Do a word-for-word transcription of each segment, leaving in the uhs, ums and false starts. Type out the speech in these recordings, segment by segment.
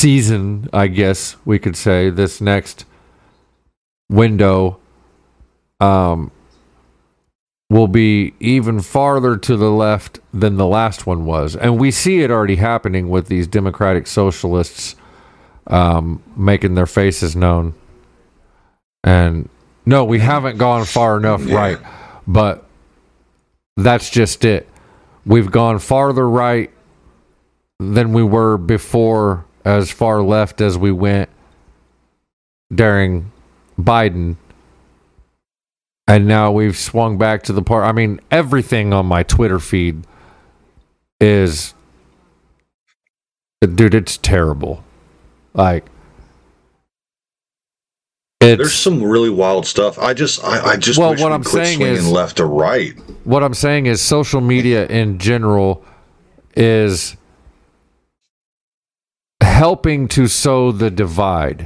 season, I guess we could say, this next window um, will be even farther to the left than the last one was. And we see it already happening with these democratic socialists um, making their faces known. And no, we haven't gone far enough yeah. right, but that's just it. We've gone farther right than we were before, as far left as we went during Biden. And now we've swung back to the part. I mean, everything on my Twitter feed is, dude, it's terrible. Like, it's, there's some really wild stuff. I just, I, I just well, wish what we I'm quit saying swinging is, left to right. What I'm saying is, social media in general is helping to sow the divide.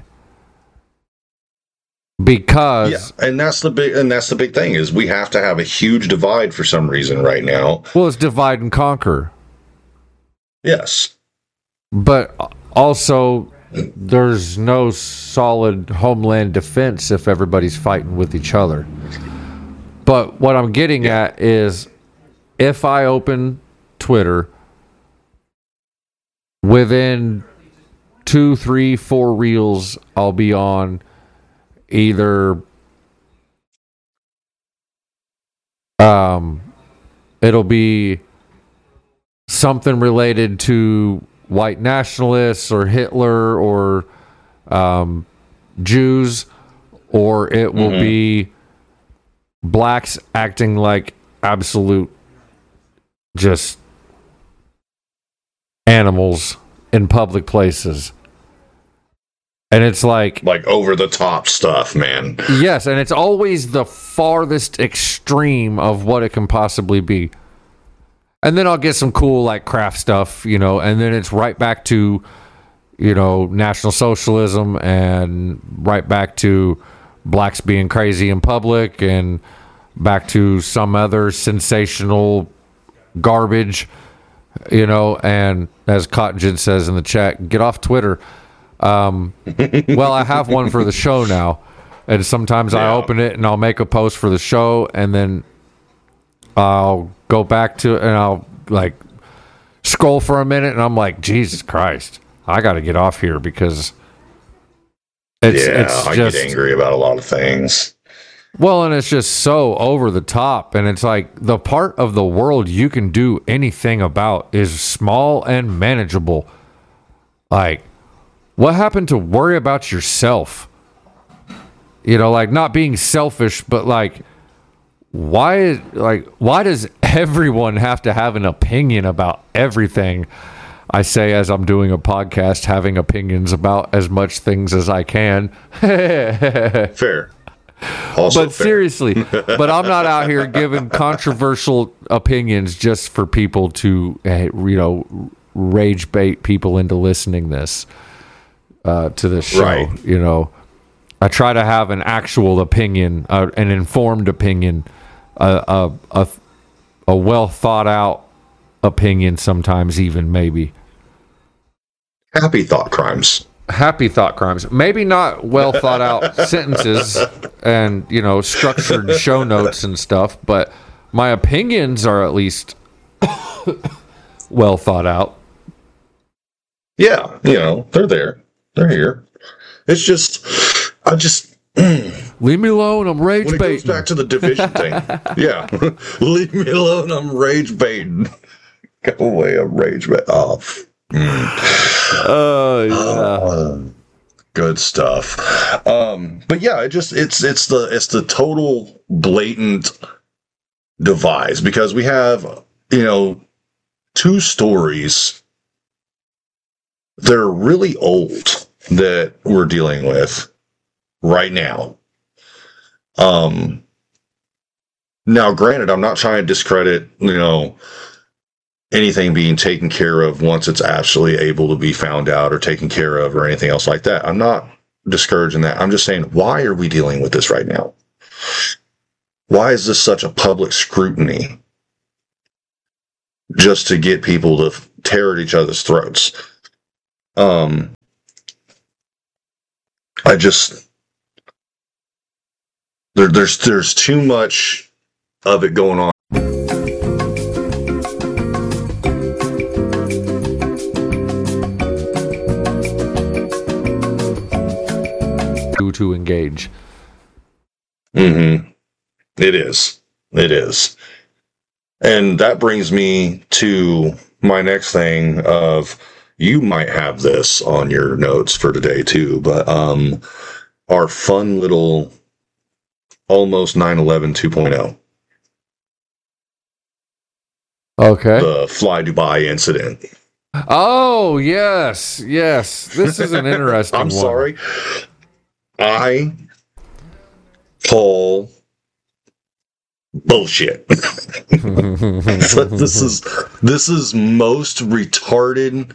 Because yeah, and that's the big and that's the big thing is we have to have a huge divide for some reason right now. Well, it's divide and conquer. Yes. But also there's no solid homeland defense if everybody's fighting with each other. But what I'm getting yeah. at is if I open Twitter, within two, three, four reels, I'll be on either um it'll be something related to white nationalists or Hitler or um Jews, or it will mm-hmm. be blacks acting like absolute just animals in public places. And it's like... Like over-the-top stuff, man. Yes, and it's always the farthest extreme of what it can possibly be. And then I'll get some cool, like, craft stuff, you know, and then it's right back to, you know, National Socialism and right back to blacks being crazy in public and back to some other sensational garbage, you know, and as Cotton says in the chat, get off Twitter. Um, well, I have one for the show now, and sometimes yeah. I open it and I'll make a post for the show, and then I'll go back to it and I'll like scroll for a minute, and I'm like, Jesus Christ, I got to get off here because it's, yeah, it's I just, get angry about a lot of things. Well, and it's just so over the top, and it's like the part of the world you can do anything about is small and manageable. Like, what happened to worry about yourself? You know, like not being selfish, but like, why, like, why does everyone have to have an opinion about everything? I say as I'm doing a podcast, having opinions about as much things as I can. Fair. Also but fair. Seriously, but I'm not out here giving controversial opinions just for people to, you know, rage bait people into listening this. Uh, to this show, right. You know, I try to have an actual opinion, uh, an informed opinion, uh, a a, a well thought out opinion. Sometimes even maybe happy thought crimes. Happy thought crimes. Maybe not well thought out sentences and you know structured show notes and stuff, but my opinions are at least well thought out. Yeah, you know they're there. They're here. It's just, I just... Leave me alone, I'm rage baiting. When it goes back to the division thing. Yeah. Leave me alone, I'm rage baiting. Go away, I'm rage baiting. Oh. Oh, yeah. Uh, good stuff. Um, but yeah, it just, it's, it's the, it's the total blatant devise because we have, you know, two stories that are really old that we're dealing with right now. Um, now, granted, I'm not trying to discredit, you know, anything being taken care of once it's actually able to be found out or taken care of or anything else like that. I'm not discouraging that. I'm just saying, why are we dealing with this right now? Why is this such a public scrutiny? Just to get people to tear at each other's throats. Um, I just there, there's there's too much of it going on. To engage. Mm-hmm. It is. It is. And that brings me to my next thing of, you might have this on your notes for today too, but um, our fun little almost nine eleven two point oh. Okay. The Fly Dubai incident. Oh, yes. Yes. This is an interesting I'm one. sorry. I call bullshit. this is this is most retarded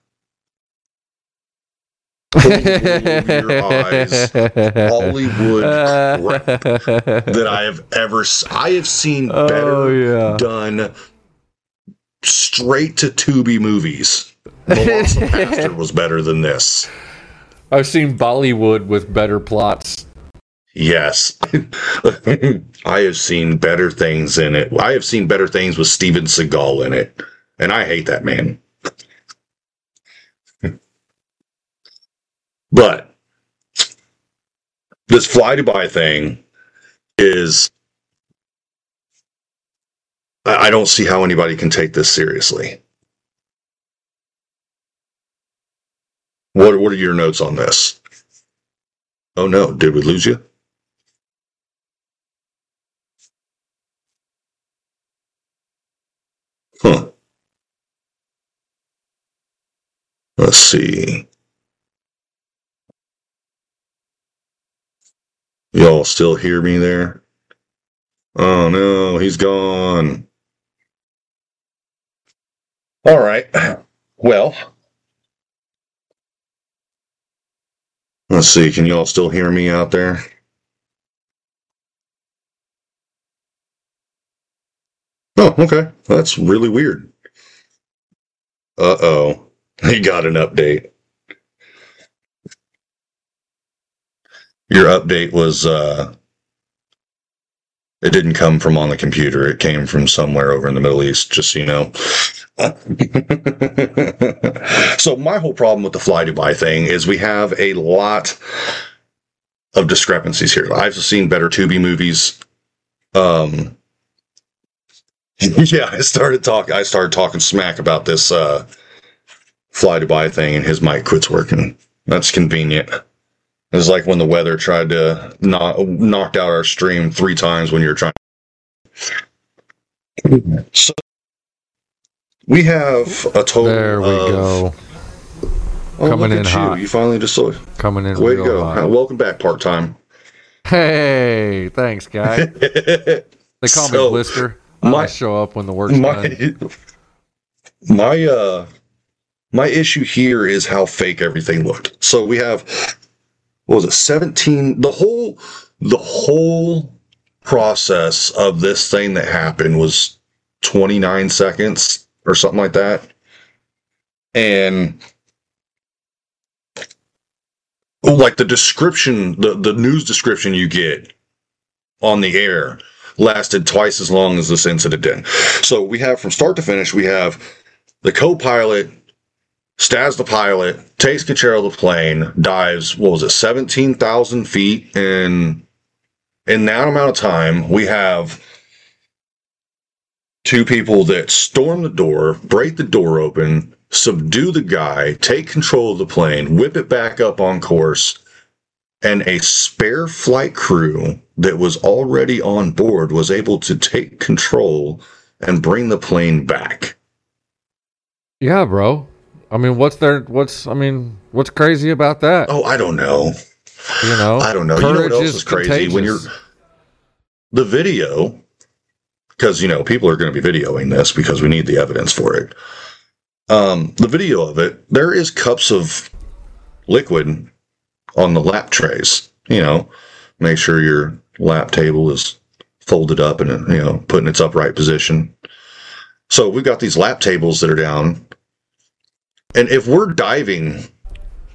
your eyes Hollywood crap that I have ever s- I have seen better Oh, yeah. done straight to Tubi movies. The Lost Pastor was better than this. I've seen Bollywood with better plots. Yes. I have seen better things in it. I have seen better things with Steven Seagal in it. And I hate that man. But this Fly Dubai thing is, I don't see how anybody can take this seriously. What what are your notes on this? Oh no, did we lose you? Huh. Let's see. Y'all still hear me there? Oh no, he's gone. All right. Well, let's see. Can y'all still hear me out there? Oh, okay. That's really weird. Uh-oh. He got an update. Your update was, uh, it didn't come from on the computer. It came from somewhere over in the Middle East, just so you know. So my whole problem with the Fly Dubai thing is we have a lot of discrepancies here. I've seen better Tubi movies. Um, yeah, I started talking. I started talking smack about this uh, Fly Dubai thing, and his mic quits working. That's convenient. It's like when the weather tried to knock knocked out our stream three times when you're trying. So we have a total. There we of, go. Oh, Coming look in at hot. You. you finally just saw it. Coming in Way to real go. hot. Welcome back, part time. Hey, thanks, guy. They call So, me Blister. I my- always show up when the work's done. my my uh my issue here is how fake everything looked. So we have, what was it, seventeen, the whole the whole process of this thing that happened was twenty-nine seconds or something like that. And like the description, the, the news description you get on the air lasted twice as long as this incident did. So we have, from start to finish, we have the co-pilot stabs the pilot, takes control of the plane, dives, what was it, seventeen thousand feet in, in that amount of time. We have two people that storm the door, break the door open, subdue the guy, take control of the plane, whip it back up on course, and a spare flight crew that was already on board was able to take control and bring the plane back. Yeah, bro. I mean, what's there? What's I mean, what's crazy about that? Oh, I don't know. You know, I don't know. You know what courage else is crazy? contagious. When you're the video, because you know people are going to be videoing this because we need the evidence for it. Um, the video of it, there is cups of liquid on the lap trays. You know, make sure your lap table is folded up and you know put in its upright position. So we've got these lap tables that are down. And if we're diving